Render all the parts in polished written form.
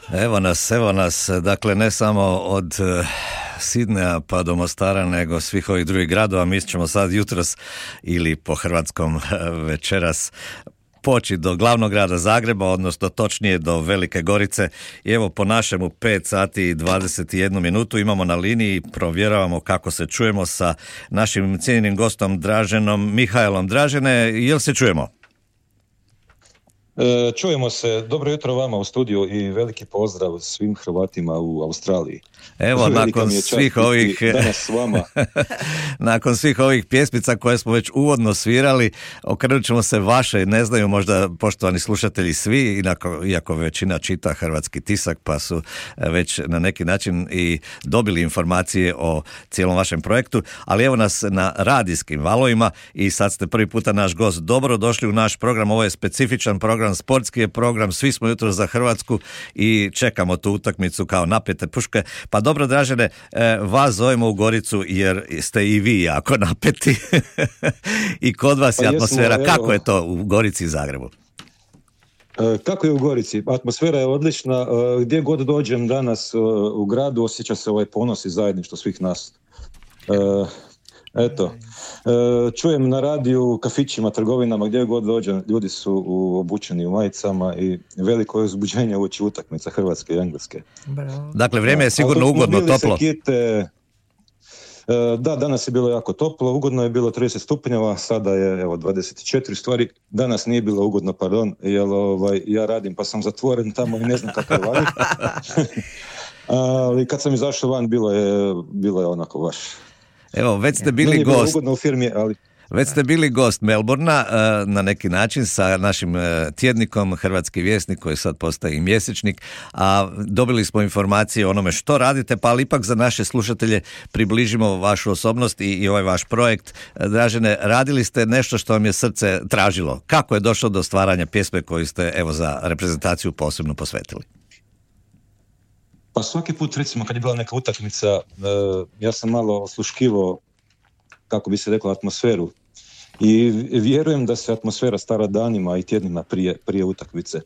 Evo nas, dakle ne samo od Sidneja pa do Mostara, nego svih ovih drugih gradova. Mi ćemo sad jutros ili po hrvatskom večeras poći do glavnog grada Zagreba, odnosno točnije do Velike Gorice. I evo po našemu 5 sati i 21 minutu imamo na liniji, provjeravamo kako se čujemo sa našim cijenjenim gostom Draženom Mihajlom. Dražene, jel se čujemo? Čujemo se. Dobro jutro vama u studiju i veliki pozdrav svim Hrvatima u Australiji. Evo, nakon svih ovih danas s vama. Nakon svih ovih pjesmica koje smo već uvodno svirali, okrenut ćemo se vaše, ne znaju možda poštovani slušatelji svi, iako većina čita hrvatski tisak, pa su već na neki način i dobili informacije o cijelom vašem projektu, ali evo nas na radijskim valovima i sad ste prvi puta naš gost. Dobro došli u naš program, ovo je specifičan program, sportski je program, svi smo jutro za Hrvatsku i čekamo tu utakmicu kao napete puške. Pa dobro, Dražene, vas zovemo u Goricu jer ste i vi jako napeti i kod vas je atmosfera. Kako je to u Gorici i Zagrebu? Kako je u Gorici? Atmosfera je odlična. Gdje god dođem danas u gradu osjeća se ovaj ponos i zajedništvo svih nas. Čujem na radiju, kafićima, trgovinama, gdje god dođem, ljudi su obučeni u majicama i veliko je uzbuđenje uoči utakmica Hrvatske i Engleske. Bravo. Dakle, vrijeme je sigurno ugodno, toplo. Da, danas je bilo jako toplo, ugodno je bilo 30 stupnjeva, sada je 24 stvari. Danas nije bilo ugodno, jer ja radim pa sam zatvoren tamo i ne znam kako je vani. Ali kad sam izašao van bilo je onako baš. Evo, već ste bili gost. U firmi, ali... Već ste bili gost Melbourna na neki način sa našim tjednikom Hrvatski vjesnik koji sad postaje i mjesečnik, a dobili smo informacije o onome što radite, pa ali ipak za naše slušatelje približimo vašu osobnost i ovaj vaš projekt. Dražene, radili ste nešto što vam je srce tražilo. Kako je došlo do stvaranja pjesme koju ste evo za reprezentaciju posebno posvetili? Pa svaki put, recimo, kad je bila neka utakmica, ja sam malo osluškivao, kako bi se reklo, atmosferu. I vjerujem da se atmosfera stara danima i tjednima prije utakmice.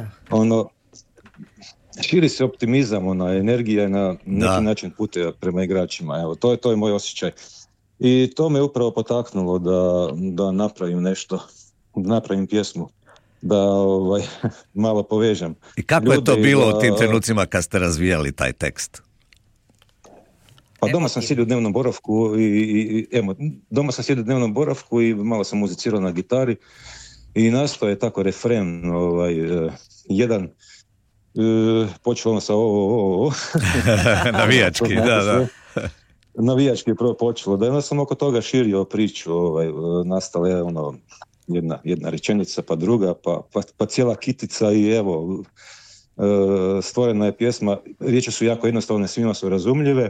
Širi se optimizam, energija na neki način puteva prema igračima. Evo, to je moj osjećaj. I to me upravo potaknulo da napravim nešto, napravim pjesmu. Da malo povežem. I kako je to bilo u tim trenucima kad ste razvijali taj tekst? Pa doma sam sjedio u dnevnom boravku i malo sam muzicirao na gitari i nastao je tako refren, jedan počelo ono sa navijački, da. Navijački je prvo počelo, da sam oko toga širio priču, nastala je jedna rečenica, pa druga, pa cijela kitica i evo, stvorena je pjesma. Riječi su jako jednostavne, svima su razumljive.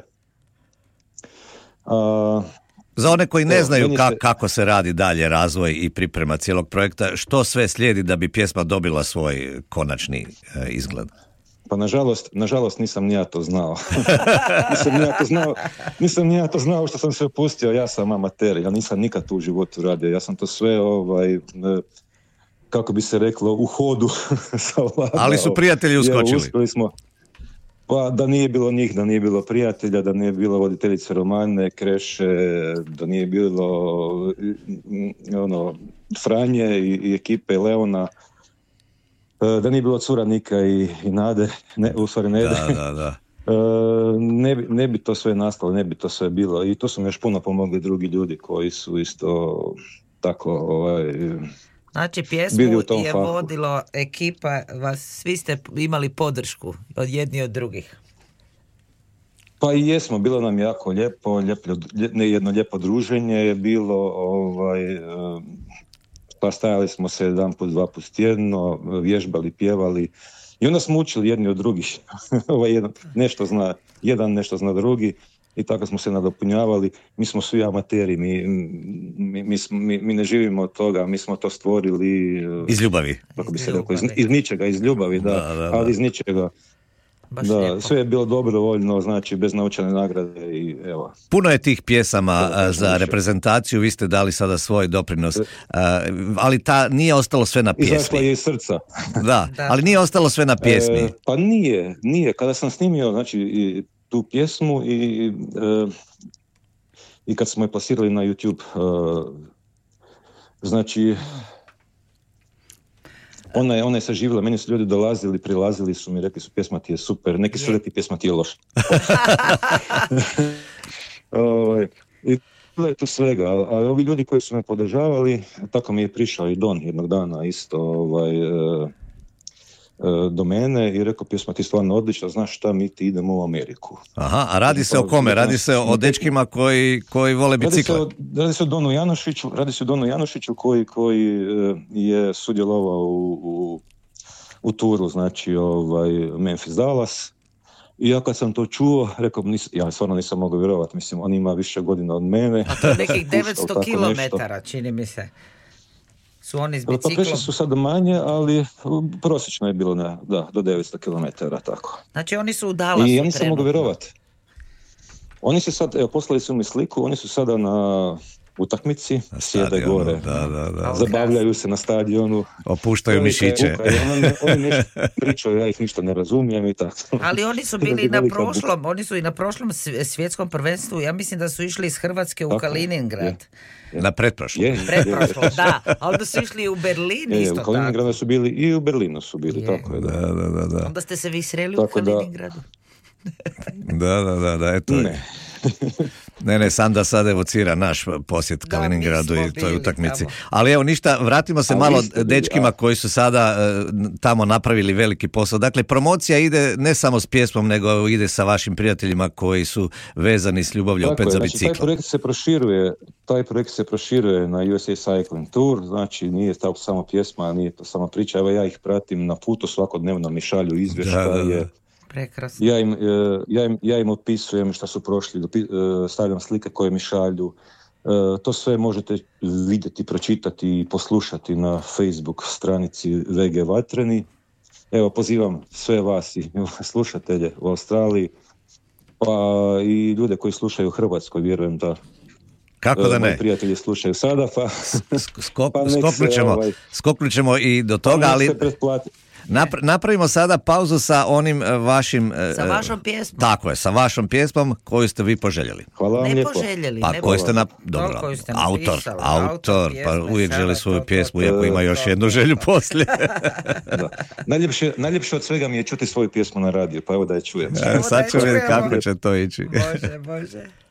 Za one koji ne znaju kako se radi dalje razvoj i priprema cijelog projekta, što sve slijedi da bi pjesma dobila svoj konačni izgled? Pa nažalost nisam ni ja to znao. Nisam ni ja to znao što sam se opustio, ja sam amater, ja nisam nikad tu u životu radio, ja sam to sve kako bi se reklo, u hodu savladao. Ali su prijatelji uskočili. Uspjeli smo. Pa da nije bilo njih, da nije bilo prijatelja, da nije bilo voditeljice Romane, Kreše, da nije bilo Franje i ekipe Leona, da nije bilo cura Nika i Nade, Nede. Da. Ne bi to sve nastalo, ne bi to sve bilo i tu su mi još puno pomogli drugi ljudi koji su isto tako Znači pjesmu je vodilo ekipa, svi ste imali podršku od jedni od drugih. Pa i jesmo, bilo nam jako lijepo, jedno lijepo druženje je bilo, pa stajali smo se jedan put, dva put tjedno, vježbali, pjevali i onda smo učili jedni od drugih. Jedan nešto zna drugi i tako smo se nadopunjavali. Mi smo svi amateri, mi ne živimo od toga, mi smo to stvorili iz ljubavi. Kako bi se rekao, iz ničega, iz ljubavi, da. Ali iz ničega. Da, sve je bilo dobrovoljno, znači bez novčane nagrade i evo. Puno je tih pjesama za reprezentaciju, vi ste dali sada svoj doprinos, ali nije ostalo sve na pjesmi. Izašla je iz srca. Da, ali nije ostalo sve na pjesmi. Pa nije. Kada sam snimio znači, tu pjesmu i kad smo je plasirali na YouTube, znači ona je saživjela, meni su ljudi dolazili, prilazili su mi, rekli su pjesma ti je super, neki su rekli pjesma ti je loša. I bilo je tu svega, a ovi ljudi koji su me podržavali, tako mi je prišao i Don jednog dana isto do mene i rekao pjesma ti je stvarno odlična, znaš šta, mi ti idemo u Ameriku. Aha, a radi se o kome? Radi se o dečkima koji vole bicikle? Radi se o Donu Janošiću koji je sudjelovao u turu, znači Memphis Dallas. I ja kad sam to čuo, rekao, ja stvarno nisam mogao vjerovati, mislim, on ima više godina od mene. A to je nekih 900 kilometara, čini mi se. Su oni s biciklom? Pa prešli su sad manje, ali prosječno je bilo do 900 km, tako. Znači oni su u Dallasu. I ja nisam mogao vjerovati. Oni su sad, poslali su mi sliku, oni su sada na utakmici, sjede gore, zabavljaju se na stadionu. Opuštaju mišiće. Oni nešto pričaju, ja ih ništa ne razumijem i tako. Ali oni su bili i na prošlom svjetskom prvenstvu, ja mislim da su išli iz Hrvatske u Kaliningrad. Na pretprošlo. Pretprošlo, da. A onda su išli u Berlin isto tako. U Kaliningradu su bili i u Berlinu su bili, tako je. Da. Onda ste se vi sreli u Kaliningradu. Da, eto. Ne, Sanda sad evocira naš posjet Kaliningradu i toj utakmici. Tamo. Ali evo ništa, vratimo se malo dečkima koji su sada tamo napravili veliki posao. Dakle, promocija ide ne samo s pjesmom, nego ide sa vašim prijateljima koji su vezani s ljubavlju opet za bicikl. Taj projekt se proširuje na USA Cycling Tour, znači nije to samo pjesma, nije to samo priča. Evo ja ih pratim na putu, svakodnevno mi šalju izvještaje. Prekrasno. Ja im opisujem šta su prošli, stavljam slike koje mi šalju. To sve možete vidjeti, pročitati i poslušati na Facebook stranici VG Vatreni. Evo, pozivam sve vas i slušatelje u Australiji, pa i ljude koji slušaju u Hrvatskoj, vjerujem da kako da ne? Moji prijatelji slušaju sada, pa skoknut ćemo i do toga, ali napravimo sada pauzu sa onim vašim... Sa vašom pjesmom. Tako je, sa vašom pjesmom koju ste vi poželjeli. Hvala vam lijepo. Pa koju ste dobro, autor, pa uvijek želi svoju pjesmu, iako ima još jednu želju poslije. Najljepše od svega mi je čuti svoju pjesmu na radiju, pa evo da je čujem. Sad ću vidjeti kako će to ići. Može.